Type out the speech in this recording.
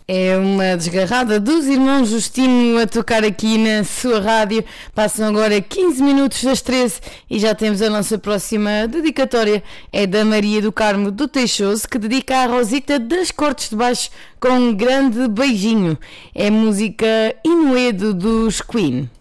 É uma desgarrada dos irmãos Justino a tocar aqui na sua rádio. Passam agora 15 minutos das 13 e já temos a nossa próxima dedicatória. É da Maria do Carmo do Teixoso, que dedica à Rosita das Cortes de Baixo com um grande beijinho. É música Inuendo dos Queen.